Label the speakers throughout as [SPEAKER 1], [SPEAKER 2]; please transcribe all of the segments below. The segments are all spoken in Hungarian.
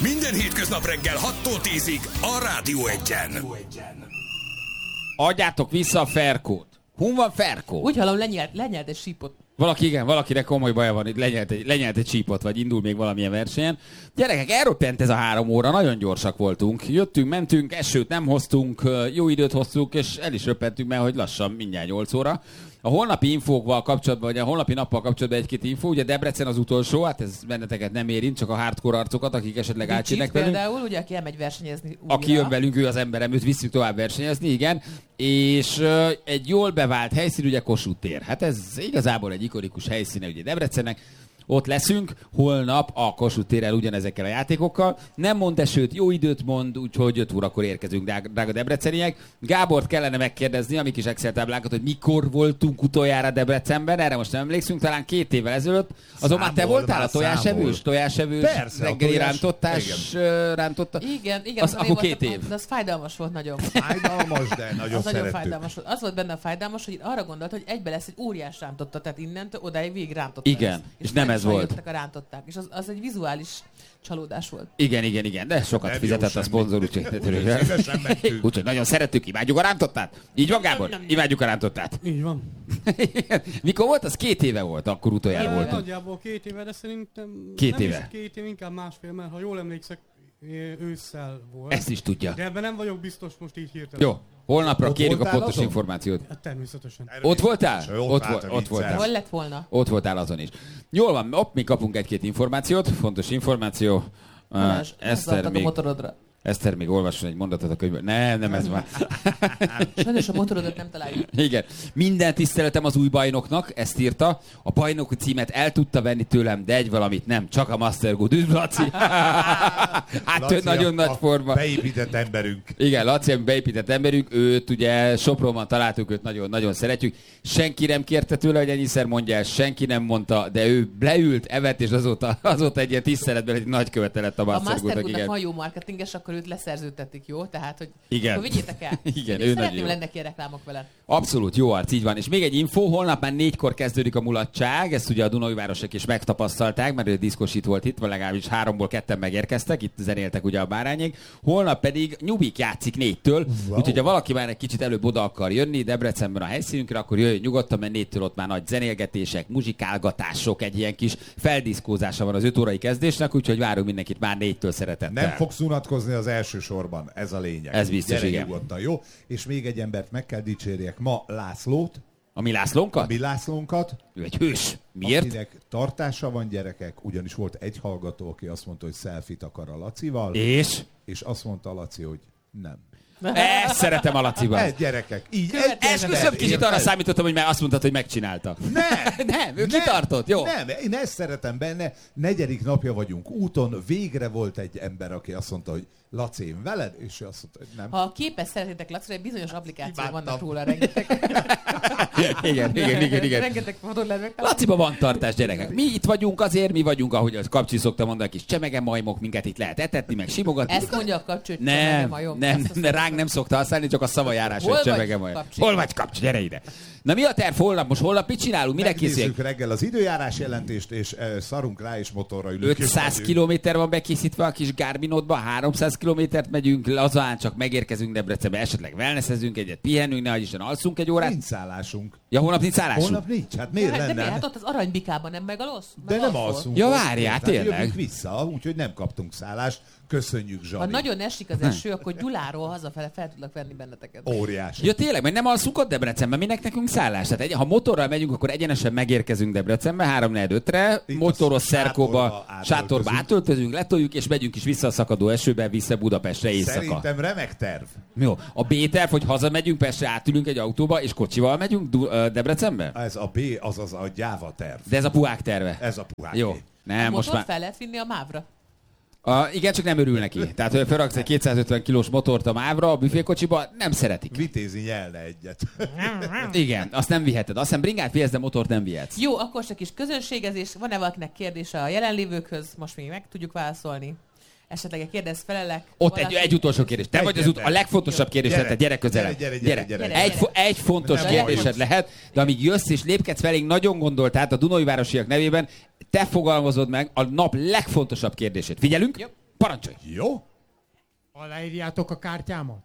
[SPEAKER 1] Minden hétköznap reggel 6-tól 10-ig a Rádió Egyen.
[SPEAKER 2] Adjátok vissza a Ferkót. Hun van Ferkó?
[SPEAKER 3] Úgy hallom, lenyelt egy sípot.
[SPEAKER 2] Valakire komoly baja van, itt lenyelt egy csípot, vagy indul még valamilyen versenyen. Gyerekek, elroppent ez a 3 óra, nagyon gyorsak voltunk. Jöttünk, mentünk, esőt nem hoztunk, jó időt hoztuk, és el is röppentünk, mert hogy lassan mindjárt 8 óra. A holnapi infókkal kapcsolatban, vagy a holnapi nappal kapcsolatban egy-két infó, ugye Debrecen az utolsó, hát ez benneteket nem érint, csak a hardcore arcokat, akik esetleg átjönnek velünk.
[SPEAKER 3] Például, ugye, aki elmegy versenyezni újra.
[SPEAKER 2] Aki jön velünk, ő az emberem, őt visszük tovább versenyezni, igen. És egy jól bevált helyszín, ugye Kossuth tér. Hát ez igazából egy ikonikus helyszíne ugye Debrecennek. Ott leszünk, holnap a Kossuth térrel ugyanezekkel a játékokkal. Nem mond esőt, jó időt mond, úgyhogy 5 órakor érkezünk, drága debreceniek. Gábort kellene megkérdezni, a mi kis Excel táblánkat, hogy mikor voltunk utoljára Debrecenben, erre most nem emlékszünk, talán 2 évvel ezelőtt. Azon már te voltál a tojásevős reggeli rántotta?
[SPEAKER 3] Igen,
[SPEAKER 2] akkor 2 év.
[SPEAKER 3] De az fájdalmas volt nagyon.
[SPEAKER 4] Fájdalmas, de nagyon
[SPEAKER 3] az
[SPEAKER 4] szerettük.
[SPEAKER 3] nagyon fájdalmas volt. Az volt benne a fájdalmas, hogy arra gondolt, hogy egybe lesz egy óriás rántotta, tehát innentől odáig végig rántotta.
[SPEAKER 2] Igen, és nem ez volt.
[SPEAKER 3] A rántották, és az egy vizuális csalódás volt.
[SPEAKER 2] Igen, de sokat
[SPEAKER 4] nem
[SPEAKER 2] fizetett a szponzor, úgyhogy nagyon szerettük, imádjuk a rántottát. Így van, Gábor? Imádjuk a rántottát.
[SPEAKER 5] Így van.
[SPEAKER 2] Mikor volt? Az 2 éve volt, akkor utoljára voltunk.
[SPEAKER 5] Nagyjából 2 éve, de szerintem
[SPEAKER 2] 2
[SPEAKER 5] nem
[SPEAKER 2] éve.
[SPEAKER 5] Is 2 év, inkább másfél, mert ha jól emlékszek, ősszel volt.
[SPEAKER 2] Ezt is tudja.
[SPEAKER 5] De ebben nem vagyok biztos most így hirtelen.
[SPEAKER 2] Jó, holnapra
[SPEAKER 4] Ott
[SPEAKER 2] kérjük a
[SPEAKER 4] voltál
[SPEAKER 2] pontos
[SPEAKER 4] azon?
[SPEAKER 2] információt.
[SPEAKER 5] Hát természetesen.
[SPEAKER 2] Ott voltál?
[SPEAKER 4] Ott
[SPEAKER 2] voltál.
[SPEAKER 3] Hol lett volna?
[SPEAKER 2] Ott voltál azon is. Jól van, mi kapunk egy-két információt, fontos információ. Eszter még olvasson egy mondatot a könyvből. Nem ez már.
[SPEAKER 3] Sajnos a motorodat nem találjuk.
[SPEAKER 2] Igen. Minden tiszteletem az új bajnoknak, ezt írta. A bajnoki címet el tudta venni tőlem, de egy valamit nem. Csak a Master Good. Üdv, Laci! Hát
[SPEAKER 4] Laci
[SPEAKER 2] nagyon nagy forma.
[SPEAKER 4] Beépített emberünk.
[SPEAKER 2] Igen, Laci, a beépített emberünk. Őt ugye Sopronban találtuk, őt nagyon-nagyon szeretjük. Senki nem kérte tőle, hogy ennyiszer mondja el, senki nem mondta, de ő leült, evett, és azóta egy ilyen tiszteletben egy nagy követe lett a Master Goodnak.
[SPEAKER 3] A Master Goodnak van jó marketinges, akkor őt leszerződtetik, jó? Tehát, hogy
[SPEAKER 2] igen.
[SPEAKER 3] akkor vigyétek el.
[SPEAKER 2] Igen,
[SPEAKER 3] ő szeretném lenni neki reklámok vele.
[SPEAKER 2] Abszolút, jó arc, így van. És még egy info, holnap már 4-kor kezdődik a mulatság, ezt ugye a Dunaújvárosok is megtapasztalták, mert ő diszkosít volt itt, vagy legalábbis 3-ból 2-en megérkeztek, itt zenéltek ugye a bárányék. Holnap pedig Nyubik játszik 4-től, úgyhogy ha valaki már egy kicsit előbb oda akar jönni Debrecenben a helyszínünkre, akkor jöjjön nyugodtan, mert 4-től ott már nagy zenélgetések, muzsikálgatások, egy ilyen kis feldiszkózása van az 5 órai kezdésnek, úgyhogy várunk mindenkit már 4-től szeretettel.
[SPEAKER 4] Nem fogsz unatkozni az első sorban, ez a lényeg.
[SPEAKER 2] Ez biztos,
[SPEAKER 4] gyere
[SPEAKER 2] igen.
[SPEAKER 4] nyugodtan, jó? És még egy embert meg kell dicsérjek ma, Lászlót.
[SPEAKER 2] A mi Lászlónkat?
[SPEAKER 4] A mi Lászlónkat.
[SPEAKER 2] Ő egy hős. Miért?
[SPEAKER 4] Akinek tartása van, gyerekek, ugyanis volt egy hallgató, aki azt mondta, hogy selfit akar a Lacival. És azt mondta a Laci, hogy nem.
[SPEAKER 2] Ezt szeretem a Laciban.
[SPEAKER 4] Ez gyerekek. Így
[SPEAKER 2] Esküszöm, kicsit arra számítottam, hogy már azt mondtad, hogy megcsinálta. Nem, ő kitartott, jó?
[SPEAKER 4] Nem, én ezt szeretem benne. 4. napja vagyunk úton, végre volt egy ember, aki azt mondta, hogy Laci, én veled? És ő azt mondta, hogy nem.
[SPEAKER 3] Ha képes szeretnétek Lacira, egy bizonyos applikációk
[SPEAKER 4] Imádtam.
[SPEAKER 3] vannak róla rengeteg.
[SPEAKER 2] Igen.
[SPEAKER 3] Rengeteg fotót lehet megtalálni.
[SPEAKER 2] Laciba van tartás, gyerekek. Mi itt vagyunk azért, mi vagyunk, ahogy az Kapcsi szokta mondani, kis csemege majmok, minket itt lehet etetni, meg simogatni.
[SPEAKER 3] Ezt mondja a Kapcsi, hogy
[SPEAKER 2] Nem, ránk nem szokta használni, csak a szavajárás, hogy csemege majom. Hol vagy, Kapcsi, gyere ide. Na mi a terv holnap? Most holnap mit csinálunk? Mire készüljük?
[SPEAKER 4] Megnézzük reggel az időjárás jelentést, és szarunk rá, és motorra ülünk.
[SPEAKER 2] 500 kilométer van bekészítve a kis Garminodba, 300 kilométert megyünk, lazán csak megérkezünk Debrecenbe, esetleg wellnessezünk egyet, pihenünk, nehogy Isten alszunk egy órát.
[SPEAKER 4] Nincs szállásunk.
[SPEAKER 2] Ja, holnap nincs szállásunk?
[SPEAKER 4] Holnap nincs, hát miért
[SPEAKER 3] De
[SPEAKER 4] lenne?
[SPEAKER 3] miért? Ott az Aranybikában nem megalsz?
[SPEAKER 4] De nem alszunk.
[SPEAKER 2] Ja,
[SPEAKER 4] ott,
[SPEAKER 2] várjál,
[SPEAKER 4] tehát
[SPEAKER 2] tényleg?
[SPEAKER 4] jövünk vissza, úgyhogy nem kaptunk szállást. Köszönjük, Zsani.
[SPEAKER 3] Ha nagyon esik az eső, akkor Gyuláról hazafele fel tudlak venni benneteket.
[SPEAKER 4] Óriási.
[SPEAKER 2] Ja tényleg, mert nem alszunk ott Debrecenben, minek nekünk szállás? Tehát ha motorral megyünk, akkor egyenesen megérkezünk Debrecenbe 3-4-5-re, motoros szerkóba, sátorba átöltözünk, letoljuk, és megyünk is vissza a szakadó esőben, vissza Budapestre éjszaka.
[SPEAKER 4] Szerintem remek terv.
[SPEAKER 2] Jó, a B-terv, hogy hazamegyünk, Pestre átülünk egy autóba, és kocsival megyünk Debrecenbe?
[SPEAKER 4] Ez a B, azaz a gyáva terv.
[SPEAKER 2] De ez a puhák terve.
[SPEAKER 4] Ez a puhák.
[SPEAKER 2] Jó. Nem, most már...
[SPEAKER 3] fel lehet vinni a mávra?
[SPEAKER 2] Igen, csak nem örül neki. Tehát, hogy felraksz egy 250 kilós motort a mávra, a büfékocsiba, nem szeretik.
[SPEAKER 4] Vitézi nyelne egyet.
[SPEAKER 2] Igen, azt nem viheted. Azt hiszem bringát vihetsz, de motort nem vihetsz.
[SPEAKER 3] Jó, akkor csak is közönségezés. Van-e valakinek kérdése a jelenlévőkhöz? Most még meg tudjuk válaszolni. Esetleg kérdez felelek.
[SPEAKER 2] Ott egy utolsó kérdés. Te vagy a legfontosabb kérdés, tehát gyere közelebb.
[SPEAKER 4] Gyere.
[SPEAKER 2] Egy fontos kérdésed lehet, de amíg jössz és lépkedsz felénk, nagyon gondoltál a Dunaújvárosiak nevében, te fogalmazod meg a nap legfontosabb kérdését. Figyelünk?
[SPEAKER 3] Jó.
[SPEAKER 2] Parancsolj!
[SPEAKER 4] Jó?
[SPEAKER 5] Aláírjátok a kártyámat?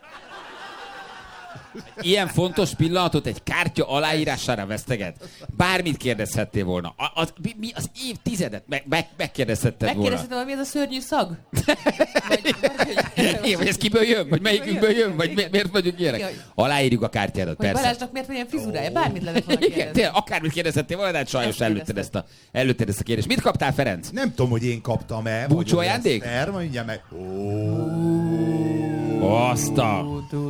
[SPEAKER 2] Ilyen fontos pillanatot egy kártya aláírására veszteget. Bármit kérdezhettél volna. Mi az évtizedet megkérdezhetted volna.
[SPEAKER 3] Megkérdezhetem, hogy mi ez a szörnyű szag?
[SPEAKER 2] Vagy ez kiből jön? Vagy melyikünkből jön? Vagy miért vagyunk ilyenek? Aláírjuk a kártyádat,
[SPEAKER 3] Vagy
[SPEAKER 2] persze.
[SPEAKER 3] Balázsnak miért van ilyen frizurája? Bármit lehet volna
[SPEAKER 2] Igen,
[SPEAKER 3] kérdezni.
[SPEAKER 2] tényleg, akármit kérdezhettél volna, de hát sajnos előtted ezt a kérdést. Mit kaptál, Ferenc?
[SPEAKER 4] Nem tudom, hogy én kaptam-e.
[SPEAKER 2] Búcsú
[SPEAKER 4] vagy az
[SPEAKER 2] ajándék?
[SPEAKER 4] Eszter, mondja meg.
[SPEAKER 2] Azt a...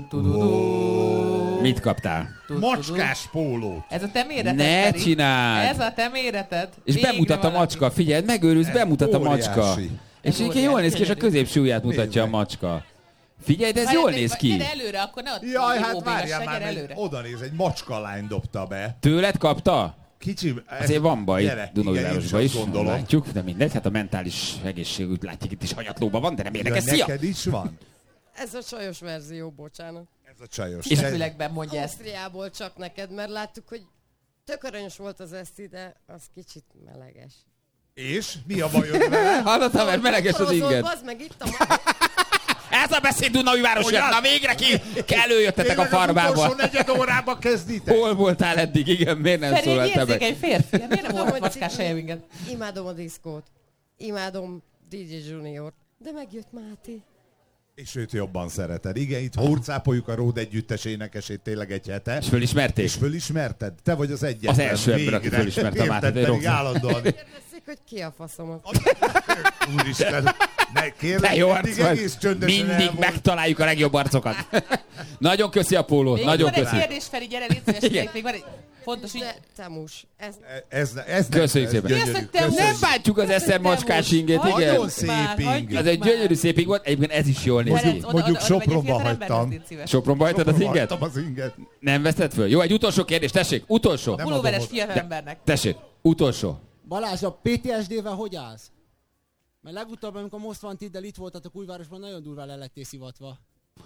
[SPEAKER 2] Mit kaptál?
[SPEAKER 4] Macskás pólót.
[SPEAKER 3] Ez a te méreted,
[SPEAKER 2] Ne
[SPEAKER 3] Feri.
[SPEAKER 2] csináld!
[SPEAKER 3] Ez a te méreted.
[SPEAKER 2] És
[SPEAKER 3] Végre
[SPEAKER 2] bemutat a
[SPEAKER 3] valami.
[SPEAKER 2] macska, figyelj, megőrülsz, bemutat a macska.
[SPEAKER 4] Óriási.
[SPEAKER 2] És így
[SPEAKER 3] óriási,
[SPEAKER 2] jól néz ki, és a
[SPEAKER 3] gyönyörű.
[SPEAKER 2] középső ujját mutatja
[SPEAKER 4] Nézd
[SPEAKER 2] a
[SPEAKER 4] meg.
[SPEAKER 2] macska. Figyelj, de ez
[SPEAKER 3] Várj,
[SPEAKER 2] jól
[SPEAKER 3] de-
[SPEAKER 2] néz ki.
[SPEAKER 3] Gyere előre, akkor ne ott
[SPEAKER 4] Jaj, hát
[SPEAKER 3] óvégasság,
[SPEAKER 4] várjál már,
[SPEAKER 3] gyere
[SPEAKER 4] meg
[SPEAKER 3] előre.
[SPEAKER 4] oda néz, egy macskalány dobta be.
[SPEAKER 2] Tőled kapta?
[SPEAKER 4] Kicsi...
[SPEAKER 2] Azért van baj
[SPEAKER 4] Gyere,
[SPEAKER 2] Dunaújvárosban
[SPEAKER 4] igen,
[SPEAKER 2] is,
[SPEAKER 4] gondolom.
[SPEAKER 2] látjuk, de mindegy, hát a mentális egészségügy látjuk itt is hanyatlóban van, de nem érdekes.
[SPEAKER 4] Ja,
[SPEAKER 2] Szia!
[SPEAKER 4] neked is van?
[SPEAKER 6] Ez a csajos verzió, bocsánat.
[SPEAKER 4] Ez a csajos.
[SPEAKER 3] És fülekben mondja ezt.
[SPEAKER 6] Ausztriából csak neked, mert láttuk, hogy tök aranyos volt az eszti, de az kicsit meleges.
[SPEAKER 4] És? Mi a bajod vele?
[SPEAKER 2] Hallottál, mert meleges az inged.
[SPEAKER 6] Bazd meg itt a
[SPEAKER 2] Ez a beszéd Dunaújvárosért! Na végre előjöttetek a farmába.
[SPEAKER 4] Utolsó negyed órába kezditek.
[SPEAKER 2] Hol voltál eddig? Igen, miért nem
[SPEAKER 3] Feri, egy
[SPEAKER 2] szólaltál meg?
[SPEAKER 3] érzékeny férfi. Miért nem
[SPEAKER 6] Tudom,
[SPEAKER 3] volt
[SPEAKER 6] hogy
[SPEAKER 3] macskás helye minket?
[SPEAKER 6] Imádom a diszkót. Imádom DJ Juniort. De megjött Máté.
[SPEAKER 4] És őt jobban szereted. Igen, itt hurcápoljuk a Ród együttes énekesét tényleg egy hete.
[SPEAKER 2] És fölismerték?
[SPEAKER 4] És fölismerted? Te vagy az egyetlen.
[SPEAKER 2] Az első ember, aki
[SPEAKER 4] végre.
[SPEAKER 2] fölismerte a Mátét,
[SPEAKER 4] Érted,
[SPEAKER 2] egy
[SPEAKER 4] pedig
[SPEAKER 2] rockstar.
[SPEAKER 4] állandóan.
[SPEAKER 6] Kérdezzék, hogy ki a faszomat.
[SPEAKER 4] Úristen. Ne, kérlek,
[SPEAKER 2] Te jó
[SPEAKER 4] eddig
[SPEAKER 2] arc
[SPEAKER 4] egész
[SPEAKER 2] vagy.
[SPEAKER 4] csöndesen
[SPEAKER 2] Mindig
[SPEAKER 4] el volt.
[SPEAKER 2] megtaláljuk a legjobb arcokat. Nagyon köszi a pólót,
[SPEAKER 3] Még
[SPEAKER 2] nagyon
[SPEAKER 3] van egy
[SPEAKER 2] köszi.
[SPEAKER 3] kérdés, Feri, gyere, légy szíves,
[SPEAKER 2] Igen.
[SPEAKER 3] még van egy fontos ügy.
[SPEAKER 6] De Temus, ez
[SPEAKER 4] Ez
[SPEAKER 2] Köszönjük
[SPEAKER 4] ez
[SPEAKER 2] szépen.
[SPEAKER 4] gyönyörű.
[SPEAKER 3] Mi az, hogy te
[SPEAKER 4] Köszönjük.
[SPEAKER 2] Nem bántjuk az Eszter macskás ingét,
[SPEAKER 3] Hagyjuk
[SPEAKER 2] igen.
[SPEAKER 4] Nagyon szép
[SPEAKER 3] már,
[SPEAKER 4] ing.
[SPEAKER 3] hagyjuk
[SPEAKER 2] Ez egy
[SPEAKER 3] már.
[SPEAKER 2] gyönyörű szép ing volt, egyébként ez is jól néz
[SPEAKER 3] Ferenc,
[SPEAKER 2] ki.
[SPEAKER 3] oda-
[SPEAKER 4] Mondjuk
[SPEAKER 3] oda- oda megy egy
[SPEAKER 4] Sopronba
[SPEAKER 3] fiatal emberhez,
[SPEAKER 4] hagytam.
[SPEAKER 3] légy szíves.
[SPEAKER 2] Sopronba hagytad az inget?
[SPEAKER 4] Hagytam az inget.
[SPEAKER 2] Nem veszted föl? Jó, egy utolsó kérdés, tessék, utolsó.
[SPEAKER 4] Nem
[SPEAKER 3] Pulóveres
[SPEAKER 4] adom
[SPEAKER 3] fiatal embernek.
[SPEAKER 2] Tessék, utolsó.
[SPEAKER 7] Balázs, a PTSD-vel hogy állsz? Mert legutóbb, amikor Most Wanted-del itt voltatok Újvárosban, nagyon durván le lettél szivatva.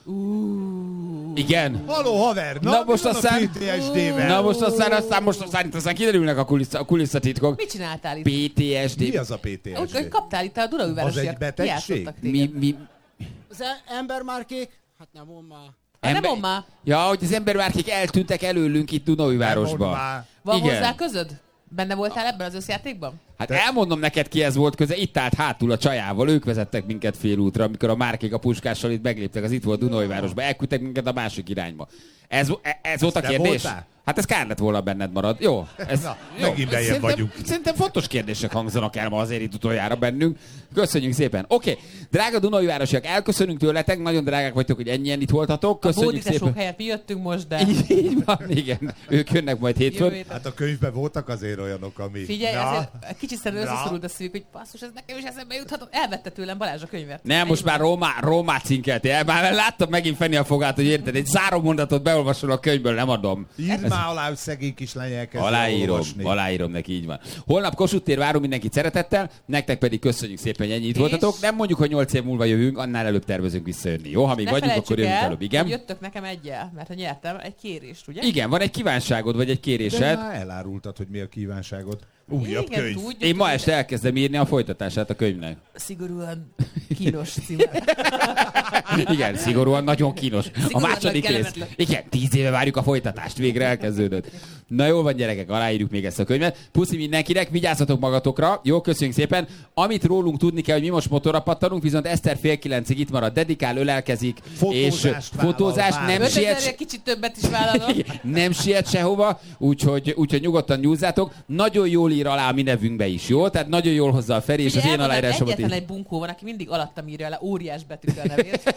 [SPEAKER 2] Igen.
[SPEAKER 4] Haló, haver!
[SPEAKER 2] Na,
[SPEAKER 4] mi
[SPEAKER 2] most
[SPEAKER 4] van
[SPEAKER 2] aztán-
[SPEAKER 4] a PTSD-vel?
[SPEAKER 2] Na most aztán kiderülnek a kulisszatitkok.
[SPEAKER 3] Mit csináltál itt?
[SPEAKER 2] PTSD.
[SPEAKER 4] Mi az a
[SPEAKER 3] Úgy, hogy
[SPEAKER 4] PTSD?
[SPEAKER 3] kaptál itt a
[SPEAKER 4] Az egy
[SPEAKER 3] Dunaújvárosiak.
[SPEAKER 4] betegség?
[SPEAKER 3] Kiátszottak téged.
[SPEAKER 2] Mi?
[SPEAKER 7] Az embermárkék? Hát nem mond már.
[SPEAKER 3] Nem mond már.
[SPEAKER 2] Ja, hogy az embermárkék eltűntek előlünk itt
[SPEAKER 4] Nem
[SPEAKER 2] Dunaújvárosban.
[SPEAKER 4] mondd már.
[SPEAKER 3] Van
[SPEAKER 2] Igen.
[SPEAKER 3] hozzá közöd? Benne voltál ebben az összjátékban?
[SPEAKER 2] Hát elmondom neked, ki ez volt köze. Itt állt hátul a csajával, ők vezettek minket félútra, amikor a márkék a puskással itt megléptek, az itt volt Dunaújvárosba, elküldtek minket a másik irányba. Ez volt a
[SPEAKER 4] te
[SPEAKER 2] kérdés?
[SPEAKER 4] voltál?
[SPEAKER 2] Hát ez kár lett volna benned marad. Jó. Ez,
[SPEAKER 4] Na,
[SPEAKER 2] jó.
[SPEAKER 4] megint bejebb
[SPEAKER 2] Szerintem-
[SPEAKER 4] vagyunk.
[SPEAKER 2] Szerintem fontos kérdések hangzanak el ma azért itt utoljára bennünk. Köszönjük szépen. Oké, drága Dunaújvárosiak, elköszönünk tőletek, nagyon drágák vagytok, hogy ennyien itt voltatok.
[SPEAKER 3] A
[SPEAKER 2] Köszönjük
[SPEAKER 3] bódítások
[SPEAKER 2] szépen.
[SPEAKER 3] helyett mi jöttünk most, de
[SPEAKER 2] Így van, igen. Ők jönnek majd
[SPEAKER 3] jövő
[SPEAKER 2] hétfőn.
[SPEAKER 3] héten.
[SPEAKER 4] Hát a könyvben voltak azért olyanok, ami...
[SPEAKER 3] Figyelj,
[SPEAKER 4] Na,
[SPEAKER 3] ezért kicsit szerintem
[SPEAKER 4] Na.
[SPEAKER 3] összeszorult a szívük, hogy basszus, ez nekem is eszembe juthatott. Elvette tőlem Balázs a könyvet.
[SPEAKER 2] Nem, most már Rómát cinkeltél. Már láttam megint Feni a fogát, hogy érted, egy 3 mondatot beolvasol a könyvből, nem adom.
[SPEAKER 4] Írd már alá, hogy szegény kislány elkezd olvasni.
[SPEAKER 2] Aláírom neki, így van. Holnap Kossuth tér, várom mindenkit szeretettel, nektek pedig köszönjük szépen, hogy ennyit
[SPEAKER 3] És-
[SPEAKER 2] voltatok. Nem mondjuk, hogy 8 év múlva jövünk, annál előbb tervezünk visszajönni. Jó, ha még
[SPEAKER 3] Ne
[SPEAKER 2] vagyunk,
[SPEAKER 3] felejtsük
[SPEAKER 2] akkor jövünk
[SPEAKER 3] el,
[SPEAKER 2] előbb.
[SPEAKER 3] hogy
[SPEAKER 2] Igen?
[SPEAKER 3] jöttök nekem egyel, mert ha nyertem egy kérést, ugye?
[SPEAKER 2] Igen, van egy kívánságod, vagy egy
[SPEAKER 4] De
[SPEAKER 2] kérésed.
[SPEAKER 4] már elárultad, hogy mi a kívánságod. Újabb
[SPEAKER 3] Igen,
[SPEAKER 4] könyv.
[SPEAKER 3] tudjuk,
[SPEAKER 2] Én ma
[SPEAKER 3] hogy
[SPEAKER 2] este elkezdem írni a folytatását a könyvnek.
[SPEAKER 3] szigorúan kínos címmel.
[SPEAKER 2] Igen, szigorúan nagyon kínos. A
[SPEAKER 3] Szigorúan
[SPEAKER 2] második
[SPEAKER 3] nagy
[SPEAKER 2] rész.
[SPEAKER 3] kellemetlen.
[SPEAKER 2] Igen, 10 éve várjuk a folytatást, végre elkezdődött. Na jól van, gyerekek, aláírjuk még ezt a könyvet. Puszi mindenkinek, vigyázzatok magatokra. Jó, köszönjük szépen. Amit rólunk tudni kell, hogy mi most motorra pattanunk, viszont Eszter fél 9-ig itt marad, dedikál, ölelkezik, és
[SPEAKER 4] Fotózást vállal,
[SPEAKER 2] fotózás
[SPEAKER 4] vállal.
[SPEAKER 2] nem
[SPEAKER 3] 5000-re
[SPEAKER 2] siet,
[SPEAKER 3] kicsit többet is vállalom.
[SPEAKER 2] nem siet sehova, úgyhogy nyugodtan nyúzzátok. Nagyon jól ír alá a mi nevünkbe is, jó? Tehát nagyon jól hozza a Feri, és az
[SPEAKER 3] Ugye
[SPEAKER 2] én
[SPEAKER 3] elmondom,
[SPEAKER 2] aláírásomat
[SPEAKER 3] egyetlen
[SPEAKER 2] is.
[SPEAKER 3] egy bunkó van, aki mindig alattam írja le óriás betűkkel a nevét.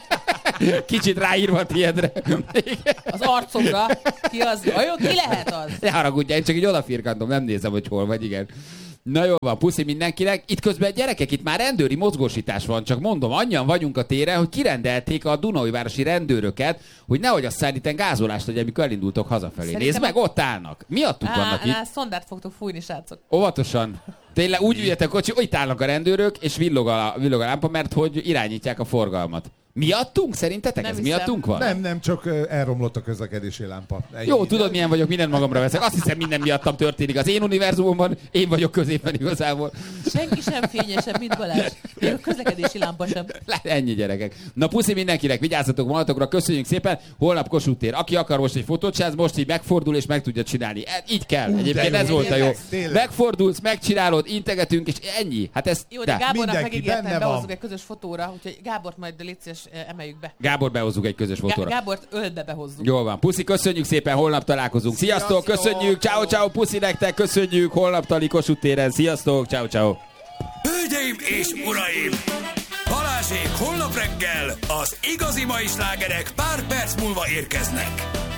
[SPEAKER 2] Kicsit ráírva a tiédre.
[SPEAKER 3] Az arcomra. Ki az? Vajon ki lehet az?
[SPEAKER 2] Ne haragudj, én csak így odafirkantom, nem nézem, hogy hol vagy, igen. Na jó van, puszi mindenkinek. Itt közben gyerekek, itt már rendőri mozgósítás van, csak mondom, annyian vagyunk a téren, hogy kirendelték a Dunaújvárosi rendőröket, hogy nehogy aztán itten gázolást legyen, amikor elindultok hazafelé.
[SPEAKER 3] Szerintem
[SPEAKER 2] Nézd meg, ott állnak. Miattuk vannak itt.
[SPEAKER 3] Szondát fogtok fújni, srácok.
[SPEAKER 2] Óvatosan. Tényleg úgy üljetek kocsi, hogy itt állnak a rendőrök, és villog a lámpa, mert hogy irányítják a forgalmat. Miattunk? Szerintetek
[SPEAKER 3] Nem
[SPEAKER 2] ez
[SPEAKER 3] hiszem.
[SPEAKER 2] miattunk van?
[SPEAKER 4] Nem, csak elromlott a közlekedési lámpa.
[SPEAKER 2] Jó, tudod milyen vagyok, mindent magamra veszek. Azt hiszem minden miattam történik. Az én univerzumomban én vagyok középen igazából.
[SPEAKER 3] Senki sem fényesebb, mint Balázs. Még a közlekedési lámpa sem.
[SPEAKER 2] Ennyi gyerekek. Na puszi mindenkinek, vigyázzatok magatokra, köszönjük szépen. Holnap Kossuth tér. Aki akar most egy fotót csinálni, most így megfordul és meg tudja csinálni. Így kell. Egyébként ez volt a jó.
[SPEAKER 4] Tényleg.
[SPEAKER 2] Megfordulsz, megcsinálod, integetünk, és ennyi. Hát ez...
[SPEAKER 3] Jó, de Gábornak
[SPEAKER 4] mindenki
[SPEAKER 3] megígértem,
[SPEAKER 4] benne van.
[SPEAKER 3] behozzuk egy közös fotóra, úgyhogy Gábort majd légy szíves, emeljük be.
[SPEAKER 2] Gábor behozzuk egy közös fotóra.
[SPEAKER 3] Gábort ölbe behozzuk.
[SPEAKER 2] Jól van. Puszi, köszönjük szépen, holnap találkozunk. Sziasztok, köszönjük, ciao ciao, puszi nektek, köszönjük, holnap tali Kossuth téren. Sziasztok, ciao ciao.
[SPEAKER 1] Hölgyeim és uraim! Balázsék holnap reggel az igazi mai slágerek pár perc múlva érkeznek.